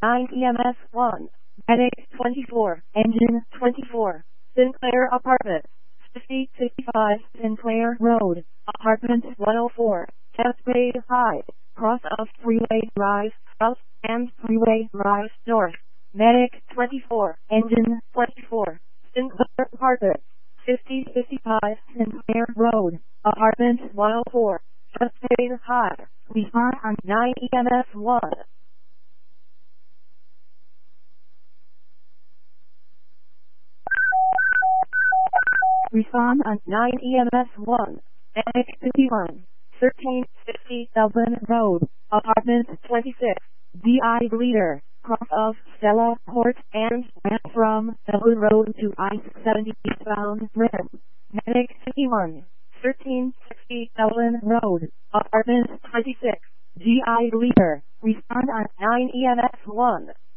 9 EMS 1. Medic 24. Engine 24. Sinclair Apartments. 5055 Sinclair Road. Apartment 104. Cascade High. Cross of Freeway Drive South and Freeway Drive North. Medic 24. Engine 24. Sinclair Apartments. 5055 Sinclair Road. Apartment 104. Cascade High. Respond on 9 EMS 1. Respond on 9 EMS 1. Medic 51. 1350 Dublin Road. Apartment 26. DI Leader. Cross of Stella Court and went from Dublin Road to I-70 bound Rim. Medic 51. 1360 Dublin Road. Apartment 26. GI Leader. Respond on 9 EMS 1.